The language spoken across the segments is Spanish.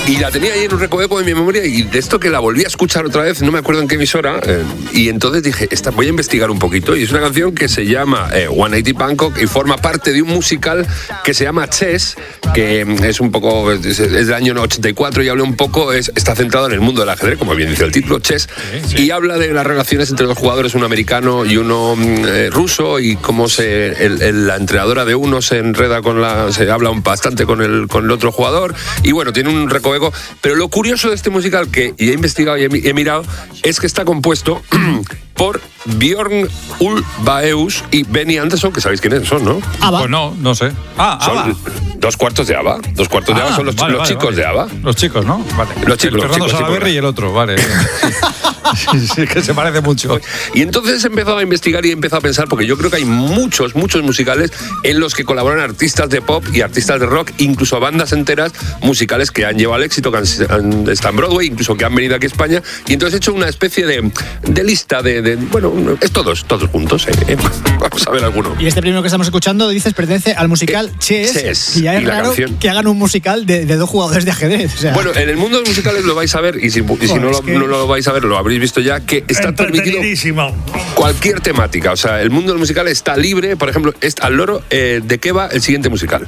Y la tenía ahí en un recoveco de mi memoria, y de esto que la volví a escuchar otra vez, no me acuerdo en qué emisora, y entonces dije, voy a investigar un poquito, y es una canción que se llama 180 Bangkok y forma parte de un musical que se llama Chess, que es un poco, es del año 84 y habla un poco, está centrado en el mundo del ajedrez, como bien dice el título, Chess, y habla de las relaciones entre dos jugadores, uno americano y uno ruso, y cómo la entrenadora de uno se enreda se habla bastante con el otro jugador, y bueno, tiene un recoveco. Pero lo curioso de este musical, que he investigado y he mirado, es que está compuesto por Björn Ulvaeus y Benny Andersson, que sabéis quiénes son, ¿no? ABBA. Pues no sé. Son ABBA. 2/4 de ABBA. 2/4 de ABBA son los chicos de ABBA. Los chicos, ¿no? Vale. Los chicos. Fernando Salaverry y el otro, vale. Sí, que se parece mucho. Y entonces he empezado a investigar y he empezado a pensar, porque yo creo que hay muchos musicales en los que colaboran artistas de pop y artistas de rock, incluso bandas enteras musicales que han llevado al éxito, que están en Broadway, incluso que han venido aquí a España. Y entonces he hecho una especie de lista bueno, es todos juntos. Vamos a ver alguno. Y este primero que estamos escuchando, dices, pertenece al musical Chess. Y ya es raro que hagan un musical de dos jugadores de ajedrez. O sea. Bueno, en el mundo de los musicales lo vais a ver, y si no lo vais a ver, lo habréis visto ya, que está permitido cualquier temática. O sea, el mundo del musical está libre. Por ejemplo, al loro, ¿de qué va el siguiente musical?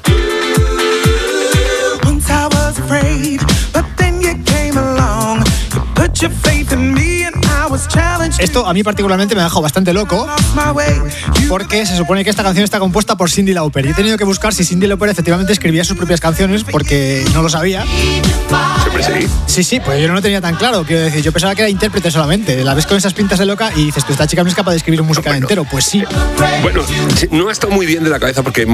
Esto a mí particularmente me ha dejado bastante loco, porque se supone que esta canción está compuesta por Cyndi Lauper. Y he tenido que buscar si Cyndi Lauper efectivamente escribía sus propias canciones, porque no lo sabía. Siempre sí. Sí, pues yo no lo tenía tan claro. Quiero decir, yo pensaba que era intérprete solamente. La ves con esas pintas de loca y dices, esta chica no es capaz de escribir un musical entero. Pues sí. Bueno, no ha estado muy bien de la cabeza, porque